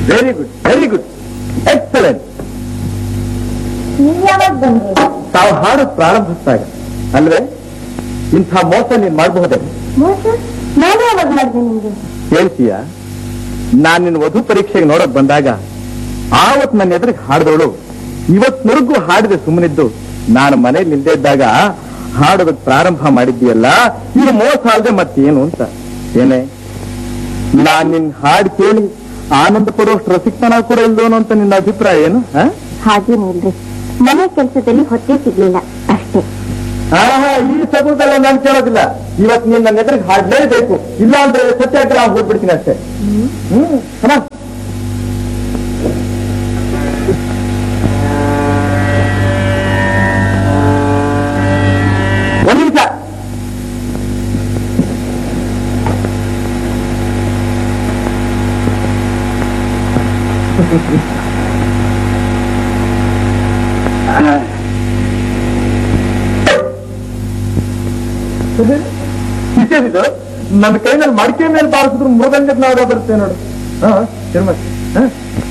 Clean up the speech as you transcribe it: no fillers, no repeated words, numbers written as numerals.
Very good very good excellent. ನೀವ್ ಯಾವಾಗ ಬಂದ್ರಿ? ತಾವು ಹಾಡು ಪ್ರಾರಂಭಿಸಿದಾಗ ಅಲ್ವೇ ಇಂಥ ಮೋಸ ನೀನ್ ಮಾಡಬಹುದೇ? ಮೋಸ ನಾನು ಯಾವಾಗ ಮಾಡಿದೆ ನಿಮ್ಗೆ? ಹೇಳ್ತೀಯ? ನಾನ್ ನಿನ್ನ ವಧು ಪರೀಕ್ಷೆಗೆ ನೋಡಕ್ ಬಂದಾಗ ಆವತ್ ನನ್ನ ಎದುರಿಗೆ ಹಾಡಿದವಳು ಇವತ್ವರೆಗೂ ಹಾಡಿದೆ ಸುಮ್ಮನಿದ್ದು. ನಾನು ಮನೇಲಿ ನಿಲ್ದೇ ಇದ್ದಾಗ ಹಾಡೋದಕ್ಕೆ ಪ್ರಾರಂಭ ಮಾಡಿದ್ದೀಯಲ್ಲ, ಇದು ಮೋಸ ಅಲ್ಲದೆ ಮತ್ತೇನು ಅಂತ. ಏನೇ ನಾನ್ ನಿನ್ ಹಾಡು ಕೇಳಿ ಆನಂದ ಪಡುವಷ್ಟು ರಸಿಕ್ತನ ಕೂಡ ಇಲ್ದೋನು ಅಂತ ನಿನ್ನ ಅಭಿಪ್ರಾಯ ಏನು? ಹಾಗೇನಿಲ್ರಿ, ಮನೆ ಕೆಲಸದಲ್ಲಿ ಹೊಟ್ಟೆ ಸಿಗ್ಲಿಲ್ಲ ಅಷ್ಟೇ. ಈ ಸಗುಣದಲ್ಲ ನಾನು ಕೇಳೋದಿಲ್ಲ. ಇವತ್ತು ನೀನ್ ನನ್ನ ಎದುರಿಗೆ ಹಾಡ್ಲೇಬೇಕು, ಇಲ್ಲ ಅಂದ್ರೆ ಸತ್ಯಾಗ್ರಹ ಹೋಗ್ಬಿಡ್ತೀನಿ ಅಷ್ಟೇ. ಹಣ ಒಂದು ನಿಮಿಷ. ಇದು ನನ್ನ ಕೈನಲ್ಲಿ ಮಡಿಕೆ ಮೇಲೆ ಬಾರಿಸಿದ್ರು ಮೃದಂಗದ ನಾಡ ಬರುತ್ತೆ ನೋಡು.